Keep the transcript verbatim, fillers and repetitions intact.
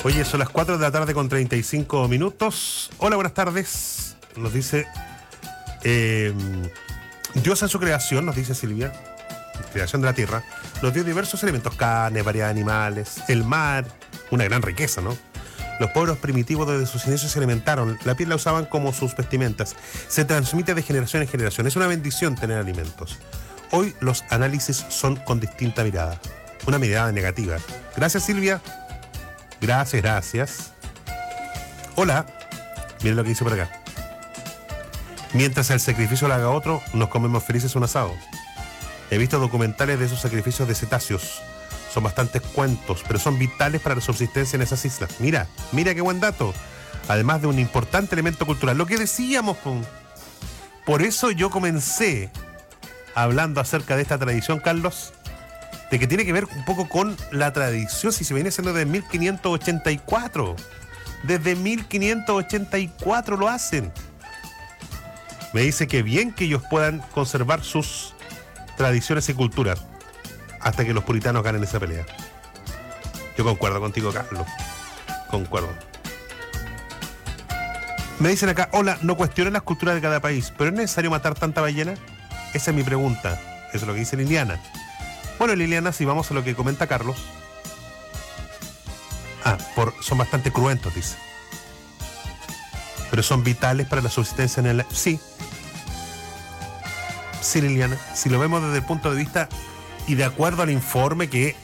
Oye, son las cuatro de la tarde con treinta y cinco minutos. Hola, buenas tardes. Nos dice eh, Dios en su creación, nos dice Silvia, creación de la tierra, nos dio diversos elementos: carne, variedad de animales, el mar, una gran riqueza, ¿no? Los pueblos primitivos desde sus inicios se alimentaron, la piel la usaban como sus vestimentas. Se transmite de generación en generación. Es una bendición tener alimentos. Hoy los análisis son con distinta mirada, una mirada negativa. Gracias, Silvia. Gracias, gracias. Hola. Miren lo que dice por acá. Mientras el sacrificio lo haga otro, nos comemos felices un asado. He visto documentales de esos sacrificios de cetáceos. Son bastantes cuentos, pero son vitales para la subsistencia en esas islas. Mira, mira qué buen dato. Además de un importante elemento cultural. Lo que decíamos, pum. Por eso yo comencé hablando acerca de esta tradición, Carlos, de que tiene que ver un poco con la tradición, si se viene siendo desde mil quinientos ochenta y cuatro. Desde mil quinientos ochenta y cuatro lo hacen. Me dice que bien que ellos puedan conservar sus tradiciones y culturas hasta que los puritanos ganen esa pelea. Yo concuerdo contigo, Carlos. Concuerdo. Me dicen acá, hola, no cuestionen las culturas de cada país, pero ¿es necesario matar tanta ballena? Esa es mi pregunta. Eso es lo que dice Liliana. Bueno, Liliana, si vamos a lo que comenta Carlos. Ah, por, son bastante cruentos, dice. Pero son vitales para la subsistencia en el... Sí. Sí, Liliana. Si lo vemos desde el punto de vista y de acuerdo al informe que